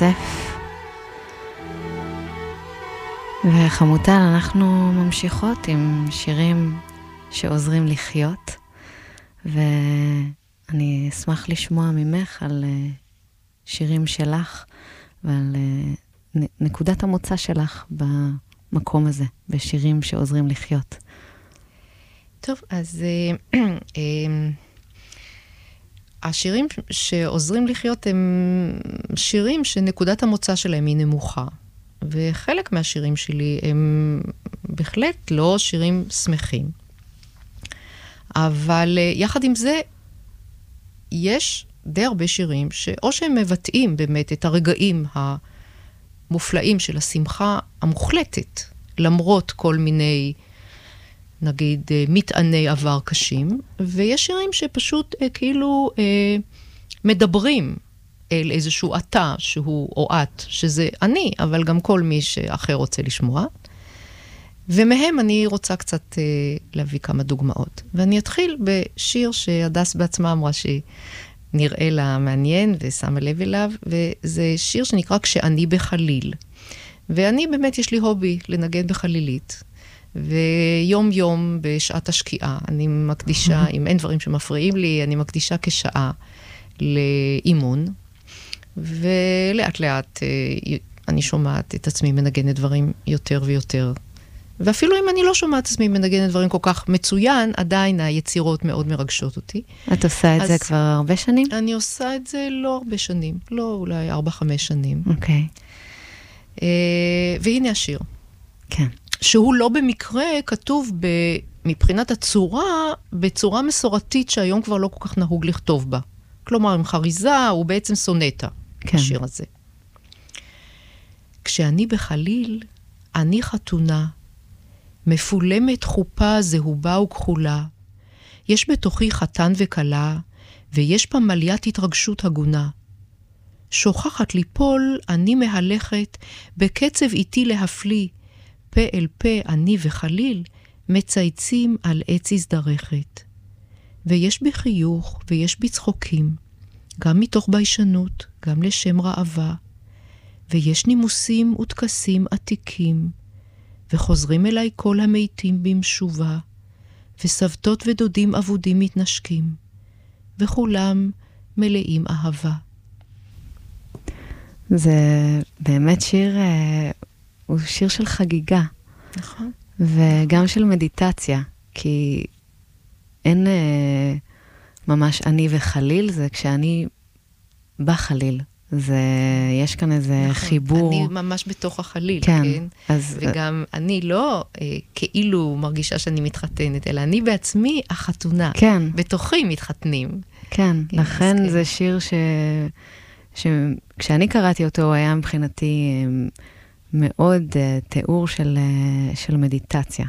יוסף. וחמוטל, אנחנו ממשיכות עם שירים שעוזרים לחיות, ואני אשמח לשמוע ממך על שירים שלך ועל נקודת המוצא שלך במקום הזה, בשירים שעוזרים לחיות. טוב, אז השירים שעוזרים לחיות הם שירים שנקודת המוצא שלהם היא נמוכה. וחלק מהשירים שלי הם בהחלט לא שירים שמחים. אבל יחד עם זה, יש די הרבה שירים שאו שהם מבטאים באמת את הרגעים המופלאים של השמחה המוחלטת, למרות כל מיני, נגיד, מטעני עבר קשים, ויש שירים שפשוט כאילו מדברים אל איזשהו אתה שהוא או את, שזה אני, אבל גם כל מי שאחר רוצה לשמוע. ומהם אני רוצה קצת להביא כמה דוגמאות. ואני אתחיל בשיר שהדס בעצמה אמרה שנראה לה מעניין ושמה לב אליו, וזה שיר שנקרא כשאני בחליל. ואני באמת יש לי הובי לנגן בחלילית, ויום יום בשעת השקיעה אני מקדישה, אם אין דברים שמפריעים לי, אני מקדישה כשעה לאימון, ולאט לאט אני שומעת את עצמי מנגנת דברים יותר ויותר. ואפילו אם אני לא שומעת את עצמי מנגנת דברים כל כך מצוין, עדיין היצירות מאוד מרגשות אותי. את עושה את זה כבר הרבה שנים? אני עושה את זה לא הרבה שנים, לא אולי 4-5 שנים. אוקיי. והנה השיר. כן. שהוא לא במקרה כתוב מבחינת הצורה, בצורה מסורתית שהיום כבר לא כל כך נהוג לכתוב בה. כלומר, עם חריזה, הוא בעצם סונטה, כן. השיר הזה. כשאני בחליל, אני חתונה, מפולמת חופה זהובה וכחולה. יש בתוכי חתן וקלה, ויש פמליית התרגשות הגונה. שוכחת ליפול, אני מהלכת, בקצב איתי להפליא, פה אל פה אני וחליל, מצייצים על עץ הזדרכת. ויש בי חיוך ויש בי צחוקים, גם מתוך ביישנות, גם לשם רעבה. ויש נימוסים וטקסים עתיקים, וחוזרים אליי כל המתים במשובה, וסבתות ודודים אבודים מתנשקים, וכולם מלאים אהבה. זה באמת שיר, הוא שיר של חגיגה. נכון. וגם של מדיטציה, כי אין ממש אני וחליל, זה כשאני בחליל. יש כאן איזה נכון, חיבור. אני ממש בתוך החליל, כן. כן? וגם אני לא כאילו מרגישה שאני מתחתנת, אלא אני בעצמי החתונה. כן. בתוכי מתחתנים. כן, לכן כן. זה שיר כשאני קראתי אותו, הוא היה מבחינתי מאוד תיאור של מדיטציה,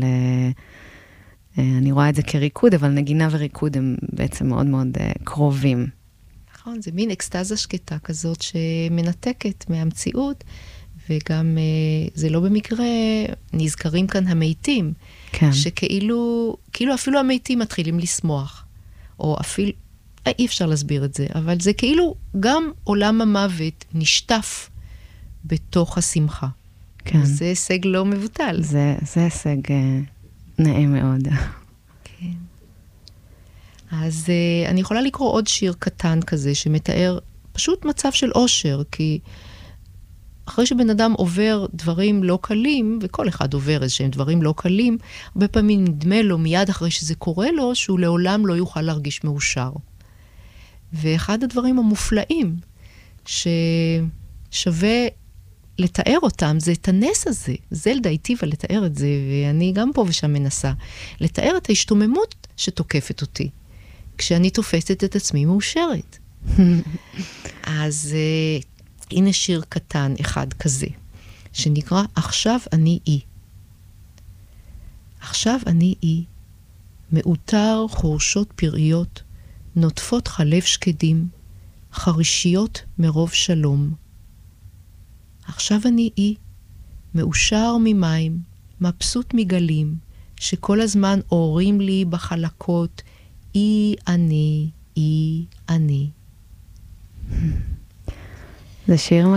אני רואה את זה כריקוד, אבל נגינה וריקוד הם בעצם מאוד מאוד קרובים. נכון, זה מין אקסטזה שקטה כזאת שמנתקת מהמציאות, וגם זה לא במקרה נזכרים כאן המתים, כן. שכאילו אפילו המתים מתחילים לשמוח, או אפילו, אי אפשר להסביר את זה, אבל זה כאילו גם עולם המוות נשטף בתוך השמחה. כן. זה הישג לא מבוטל. זה הישג נעים מאוד. כן. אז אני יכולה לקרוא עוד שיר קטן כזה, שמתאר פשוט מצב של אושר, כי אחרי שבן אדם עובר דברים לא קלים, וכל אחד עובר איזשהם דברים לא קלים, הרבה פעמים נדמה לו מיד אחרי שזה קורה לו, שהוא לעולם לא יוכל להרגיש מאושר. ואחד הדברים המופלאים, ששווה לתאר אותם, זה את הנס הזה. זלדה היטיבה לתאר את זה, ואני גם פה ושם מנסה. לתאר את ההשתוממות שתוקפת אותי, כשאני תופסת את עצמי מאושרת. אז הנה שיר קטן אחד כזה, שנקרא עכשיו אני אי. עכשיו אני אי, מאותר חורשות פראיות, נוטפות חלב שקדים, חרישיות מרוב שלום. עכשיו אני אי, מאושר ממים, מבסוט מגלים, שכל הזמן אורים לי בחלקות, אי אני, אי אני. זה שיר